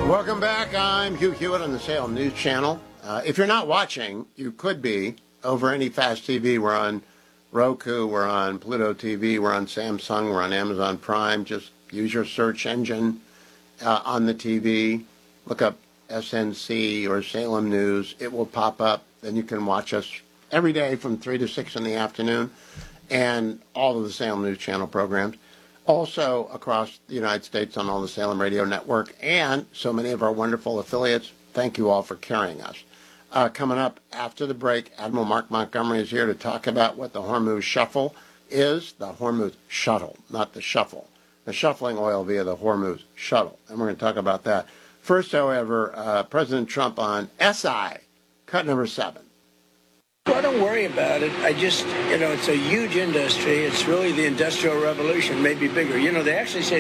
Welcome back. I'm Hugh Hewitt on the Salem News Channel. If you're not watching, you could be over any fast TV. We're on Roku, we're on Pluto TV, we're on Samsung, we're on Amazon Prime. Just use your search engine on the TV. Look up SNC or Salem News. It will pop up. Then you can watch us every day from 3 to 6 in the afternoon and all of the Salem News Channel programs. Also across the United States on all the Salem Radio Network and so many of our wonderful affiliates. Thank you all for carrying us. Coming up after the break, Admiral Mark Montgomery is here to talk about what the Hormuz Shuffle is. The Hormuz Shuttle, not the shuffle. The shuffling oil via the Hormuz Shuttle. And we're going to talk about that. First, however, President Trump on SI, cut number 7. Well, don't worry about it. I just, it's a huge industry. It's really the Industrial Revolution, maybe bigger. They actually say